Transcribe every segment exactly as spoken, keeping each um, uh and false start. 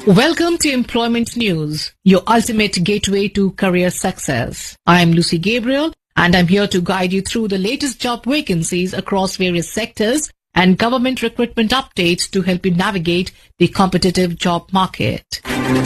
Welcome to Employment News, your ultimate gateway to career success. I am Lucy Gabriel, and I'm here to guide you through the latest job vacancies across various sectors and government recruitment updates to help you navigate the competitive job market.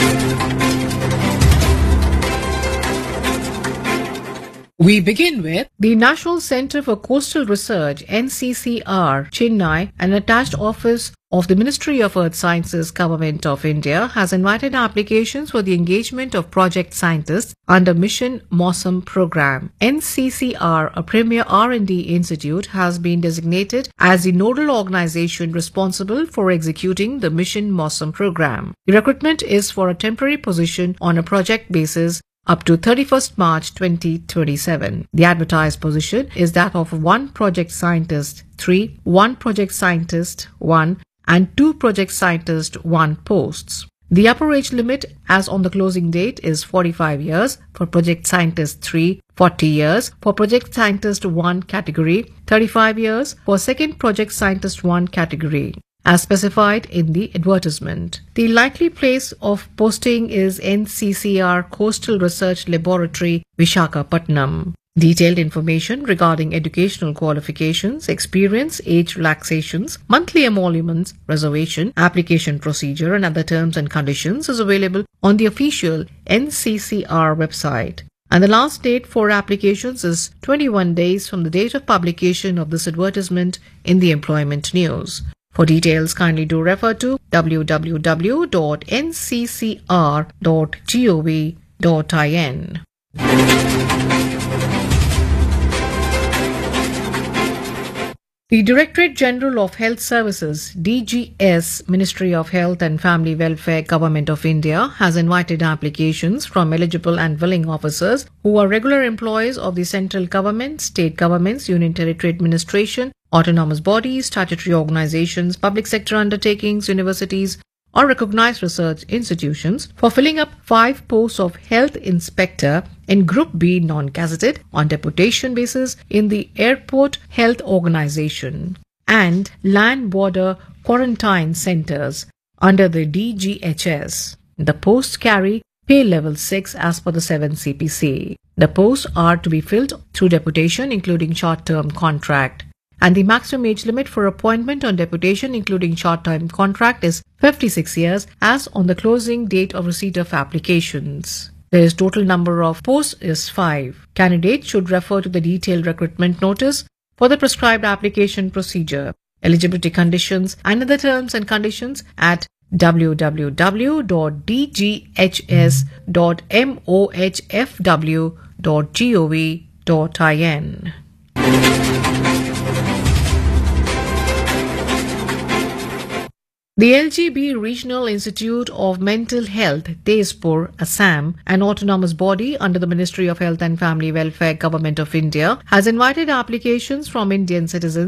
We begin with the National Centre for Coastal Research, N C C R, Chennai, an attached office of the Ministry of Earth Sciences, Government of India, has invited applications for the engagement of project scientists under Mission Mawsum program. N C C R, a premier R and D institute, has been designated as the nodal organization responsible for executing the Mission Mawsum program. The recruitment is for a temporary position on a project basis up to thirty-first March twenty twenty-seven. The advertised position is that of one project scientist three, one project scientist one, and two project scientist one posts. The upper age limit as on the closing date is forty-five years for project scientist three, forty years for project scientist one category, thirty-five years for second project scientist one category, as specified in the advertisement. The likely place of posting is N C C R Coastal Research Laboratory, Visakhapatnam. Detailed information regarding educational qualifications, experience, age relaxations, monthly emoluments, reservation, application procedure, and other terms and conditions is available on the official N C C R website. And the last date for applications is twenty-one days from the date of publication of this advertisement in the Employment News. For details, kindly do refer to w w w dot n c c r dot gov dot in. The Directorate General of Health Services, D G S, Ministry of Health and Family Welfare, Government of India, has invited applications from eligible and willing officers who are regular employees of the central government, state governments, union territory administration, autonomous bodies, statutory organizations, public sector undertakings, universities, or recognized research institutions for filling up five posts of health inspector in Group B non-gazetted on deputation basis in the Airport Health Organization and Land Border Quarantine Centers under the D G H S. The posts carry pay level six as per the seven C P C. The posts are to be filled through deputation, including short-term contract. And the maximum age limit for appointment on deputation, including short-term contract, is fifty-six years as on the closing date of receipt of applications. The total number of posts is five. Candidates should refer to the detailed recruitment notice for the prescribed application procedure, eligibility conditions, and other terms and conditions at w w w dot d g h s dot mohfw dot gov dot in. The L G B Regional Institute of Mental Health, Tezpur, Assam, an autonomous body under the Ministry of Health and Family Welfare, Government of India, has invited applications from Indian citizens